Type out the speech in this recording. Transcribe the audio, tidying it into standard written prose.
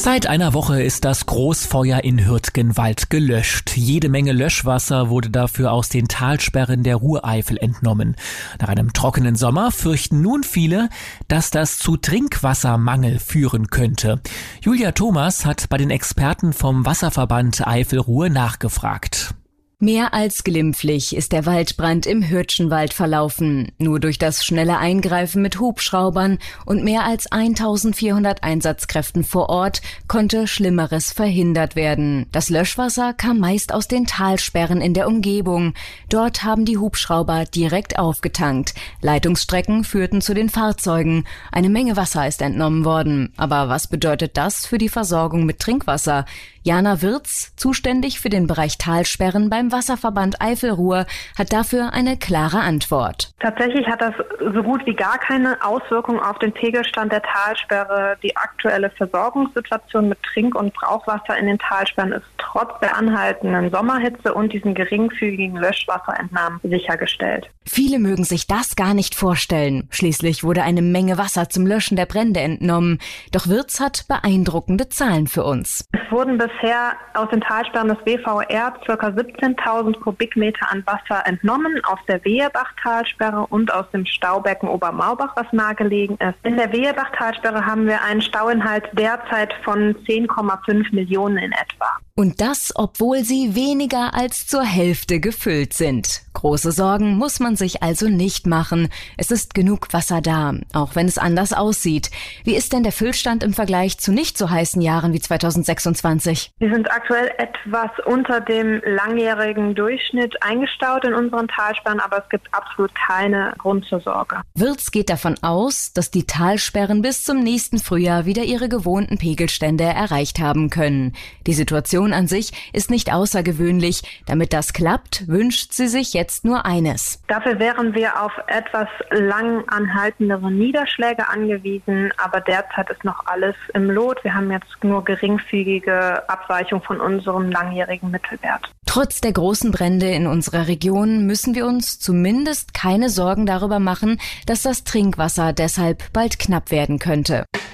Seit einer Woche ist das Großfeuer in Hürtgenwald gelöscht. Jede Menge Löschwasser wurde dafür aus den Talsperren der Rureifel entnommen. Nach einem trockenen Sommer fürchten nun viele, dass das zu Trinkwassermangel führen könnte. Julia Thomas hat bei den Experten vom Wasserverband Eifel-Ruhr nachgefragt. Mehr als glimpflich ist der Waldbrand im Hürtgenwald verlaufen. Nur durch das schnelle Eingreifen mit Hubschraubern und mehr als 1400 Einsatzkräften vor Ort konnte Schlimmeres verhindert werden. Das Löschwasser kam meist aus den Talsperren in der Umgebung. Dort haben die Hubschrauber direkt aufgetankt. Leitungsstrecken führten zu den Fahrzeugen. Eine Menge Wasser ist entnommen worden. Aber was bedeutet das für die Versorgung mit Trinkwasser? Jana Wirz, zuständig für den Bereich Talsperren beim Wasserverband Eifel-Ruhr, hat dafür eine klare Antwort. Tatsächlich hat das so gut wie gar keine Auswirkung auf den Pegelstand der Talsperre. Die aktuelle Versorgungssituation mit Trink- und Brauchwasser in den Talsperren ist trotz der anhaltenden Sommerhitze und diesen geringfügigen Löschwasserentnahmen sichergestellt. Viele mögen sich das gar nicht vorstellen. Schließlich wurde eine Menge Wasser zum Löschen der Brände entnommen. Doch Wirz hat beeindruckende Zahlen für uns. Es wurden bisher aus den Talsperren des WVR ca. 17.000 Kubikmeter an Wasser entnommen, aus der Wehebach-Talsperre und aus dem Staubecken Obermaubach, was nahegelegen ist. In der Wehebach-Talsperre haben wir einen Stauinhalt derzeit von 10,5 Millionen in etwa. Und das, obwohl sie weniger als zur Hälfte gefüllt sind. Große Sorgen muss man sich also nicht machen. Es ist genug Wasser da, auch wenn es anders aussieht. Wie ist denn der Füllstand im Vergleich zu nicht so heißen Jahren wie 2026? Wir sind aktuell etwas unter dem langjährigen Durchschnitt eingestaut in unseren Talsperren, aber es gibt absolut keine Grund zur Sorge. Wirz geht davon aus, dass die Talsperren bis zum nächsten Frühjahr wieder ihre gewohnten Pegelstände erreicht haben können. Die Situation an sich ist nicht außergewöhnlich. Damit das klappt, wünscht sie sich jetzt nur eines. Dafür wären wir auf etwas lang anhaltendere Niederschläge angewiesen, aber derzeit ist noch alles im Lot. Wir haben jetzt nur geringfügige Abweichung von unserem langjährigen Mittelwert. Trotz der großen Brände in unserer Region müssen wir uns zumindest keine Sorgen darüber machen, dass das Trinkwasser deshalb bald knapp werden könnte.